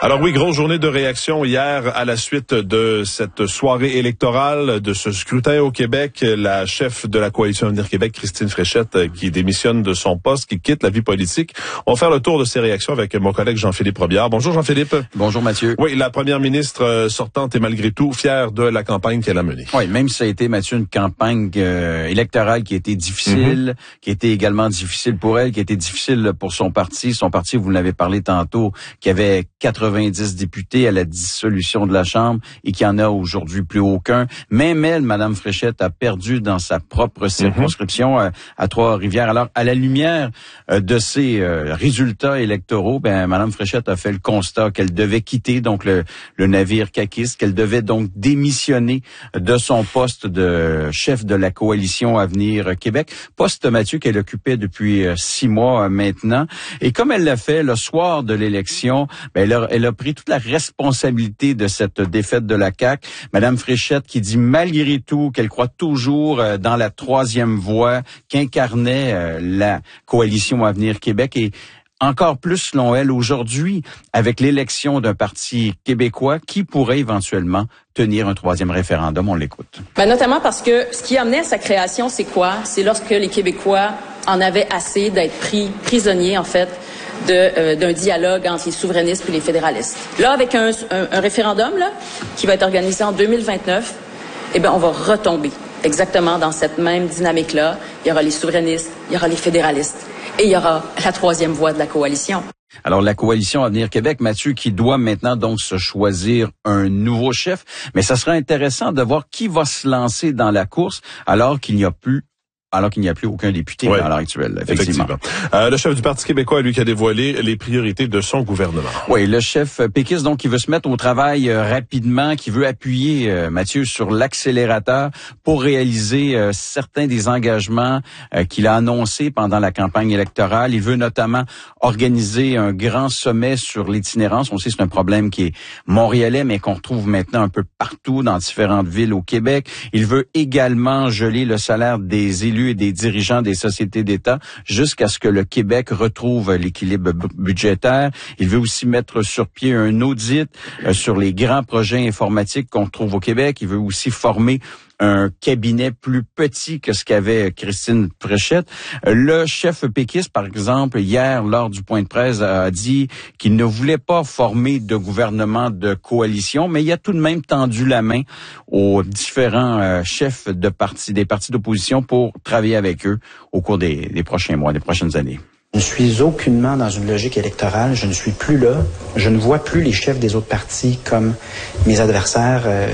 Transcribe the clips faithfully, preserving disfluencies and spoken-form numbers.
Alors oui, grosse journée de réaction hier à la suite de cette soirée électorale, de ce scrutin au Québec. La chef de la Coalition Avenir Québec, Christine Fréchette, qui démissionne de son poste, qui quitte la vie politique. On va faire le tour de ces réactions avec mon collègue Jean-Philippe Robillard. Bonjour Jean-Philippe. Bonjour Mathieu. Oui, la première ministre sortante est malgré tout fière de la campagne qu'elle a menée. Oui, même si ça a été, Mathieu, une campagne euh, électorale qui a été difficile, mm-hmm. qui a été également difficile pour elle, qui a été difficile pour son parti. Son parti, vous l'avez parlé tantôt, qui avait quatre-vingt-dix députés à la dissolution de la Chambre et qui en a aujourd'hui plus aucun. Même elle, Mme Fréchette, a perdu dans sa propre circonscription mm-hmm. à, à Trois-Rivières. Alors, à la lumière euh, de ces euh, résultats électoraux, ben Mme Fréchette a fait le constat qu'elle devait quitter donc le, le navire caquiste, qu'elle devait donc démissionner de son poste de chef de la Coalition Avenir Québec, poste, Mathieu, qu'elle occupait depuis euh, six mois euh, maintenant. Et comme elle l'a fait le soir de l'élection, ben elle a, elle a pris toute la responsabilité de cette défaite de la C A Q. Madame Fréchette qui dit malgré tout qu'elle croit toujours euh, dans la troisième voie qu'incarnait euh, la Coalition Avenir Québec et encore plus, selon elle, aujourd'hui, avec l'élection d'un parti québécois qui pourrait éventuellement tenir un troisième référendum. On l'écoute. Ben, notamment parce que ce qui amenait à sa création, c'est quoi? C'est lorsque les Québécois en avaient assez d'être pris prisonniers, en fait, de, euh, d'un dialogue entre les souverainistes et les fédéralistes. Là, avec un, un, un référendum là, qui va être organisé en deux mille vingt-neuf, eh ben, on va retomber exactement dans cette même dynamique-là. Il y aura les souverainistes, il y aura les fédéralistes. Et il y aura la troisième voie de la coalition. Alors, la Coalition Avenir Québec, Mathieu, qui doit maintenant donc se choisir un nouveau chef. Mais ça sera intéressant de voir qui va se lancer dans la course alors qu'il n'y a plus alors qu'il n'y a plus aucun député ouais, à l'heure actuelle, effectivement. effectivement. Euh, le chef du Parti québécois, lui, qui a dévoilé les priorités de son gouvernement. Oui, le chef péquiste, donc, qui veut se mettre au travail euh, rapidement, qui veut appuyer, euh, Mathieu, sur l'accélérateur pour réaliser euh, certains des engagements euh, qu'il a annoncés pendant la campagne électorale. Il veut notamment organiser un grand sommet sur l'itinérance. On sait que c'est un problème qui est montréalais, mais qu'on retrouve maintenant un peu partout dans différentes villes au Québec. Il veut également geler le salaire des élus et des dirigeants des sociétés d'État jusqu'à ce que le Québec retrouve l'équilibre budgétaire. Il veut aussi mettre sur pied un audit euh, sur les grands projets informatiques qu'on trouve au Québec. Il veut aussi former un cabinet plus petit que ce qu'avait Christine Fréchette. Le chef péquiste, par exemple, hier, lors du point de presse, a dit qu'il ne voulait pas former de gouvernement de coalition, mais il a tout de même tendu la main aux différents euh, chefs de partis, des partis d'opposition pour travailler avec eux au cours des, des prochains mois, des prochaines années. Je ne suis aucunement dans une logique électorale. Je ne suis plus là. Je ne vois plus les chefs des autres partis comme mes adversaires. Euh,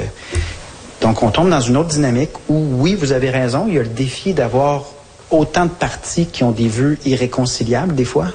Donc, on tombe dans une autre dynamique où, oui, vous avez raison, il y a le défi d'avoir autant de partis qui ont des vœux irréconciliables, des fois,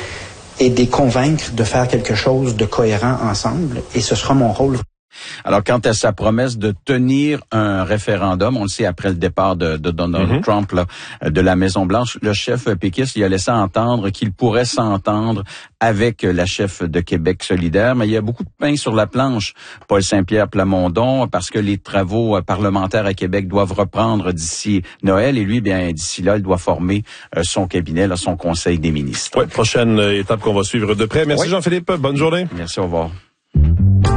et de les convaincre de faire quelque chose de cohérent ensemble. Et ce sera mon rôle. Alors, quant à sa promesse de tenir un référendum, on le sait après le départ de, de Donald mm-hmm. Trump là, de la Maison-Blanche, le chef péquiste, il a laissé entendre qu'il pourrait s'entendre avec la chef de Québec solidaire, mais il y a beaucoup de pain sur la planche, Paul Saint-Pierre Plamondon, parce que les travaux parlementaires à Québec doivent reprendre d'ici Noël, et lui, bien d'ici là, il doit former son cabinet, là, son conseil des ministres. Oui, prochaine étape qu'on va suivre de près. Merci oui. Jean-Philippe, bonne journée. Merci, au revoir.